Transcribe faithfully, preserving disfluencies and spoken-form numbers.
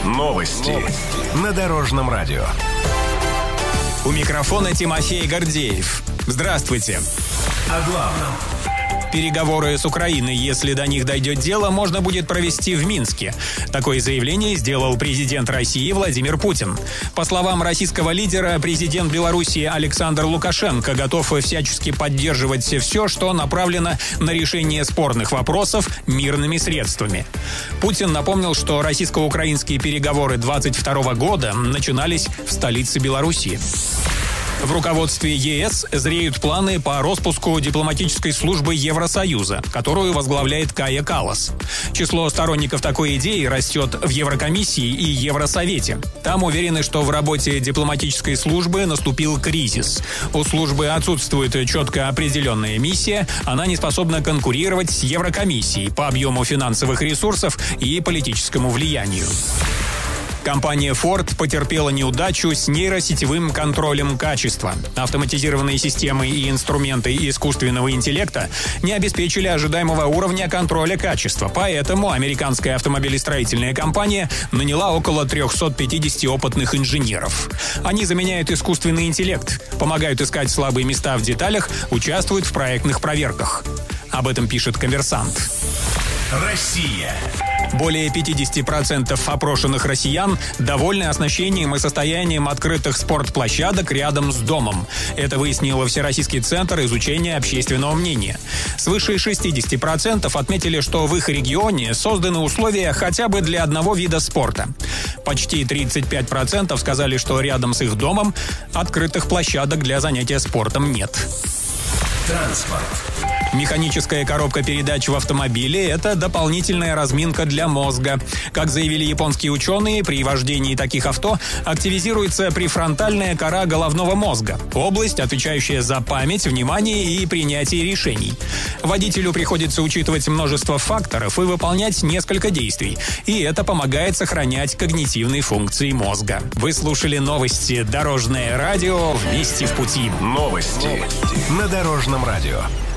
Новости. Новости. На Дорожном радио. У микрофона Тимофей Гордеев. Здравствуйте. О главном. Переговоры с Украиной, если до них дойдет дело, можно будет провести в Минске. Такое заявление сделал президент России Владимир Путин. По словам российского лидера, президент Беларуси Александр Лукашенко готов всячески поддерживать все, что направлено на решение спорных вопросов мирными средствами. Путин напомнил, что российско-украинские переговоры двадцать второго года начинались в столице Беларуси. В руководстве ЕС зреют планы по распуску дипломатической службы Евросоюза, которую возглавляет Кая Каллас. Число сторонников такой идеи растет в Еврокомиссии и Евросовете. Там уверены, что в работе дипломатической службы наступил кризис. У службы отсутствует четко определенная миссия, она не способна конкурировать с Еврокомиссией по объему финансовых ресурсов и политическому влиянию. Компания Ford потерпела неудачу с нейросетевым контролем качества. Автоматизированные системы и инструменты искусственного интеллекта не обеспечили ожидаемого уровня контроля качества. Поэтому американская автомобилестроительная компания наняла около триста пятьдесят опытных инженеров. Они заменяют искусственный интеллект, помогают искать слабые места в деталях, участвуют в проектных проверках. Об этом пишет «Коммерсант». Россия. Более пятьдесят процентов опрошенных россиян довольны оснащением и состоянием открытых спортплощадок рядом с домом. Это выяснил Всероссийский центр изучения общественного мнения. Свыше шестьдесят процентов отметили, что в их регионе созданы условия хотя бы для одного вида спорта. Почти тридцать пять процентов сказали, что рядом с их домом открытых площадок для занятия спортом нет. Транспорт. Механическая коробка передач в автомобиле – это дополнительная разминка для мозга. Как заявили японские ученые, при вождении таких авто активизируется префронтальная кора головного мозга – область, отвечающая за память, внимание и принятие решений. Водителю приходится учитывать множество факторов и выполнять несколько действий. И это помогает сохранять когнитивные функции мозга. Вы слушали новости «Дорожное радио». Вместе в пути. Новости. Новости. На Дорожном радио.